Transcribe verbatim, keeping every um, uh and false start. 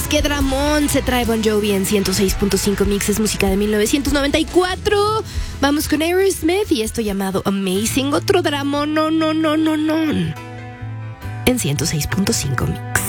qué dramón se trae Bon Jovi en ciento seis punto cinco Mix. Es música de mil novecientos noventa y cuatro. Vamos con Aerosmith y esto llamado Amazing. Otro dramón, no, no, no, no, no. En ciento seis punto cinco Mix.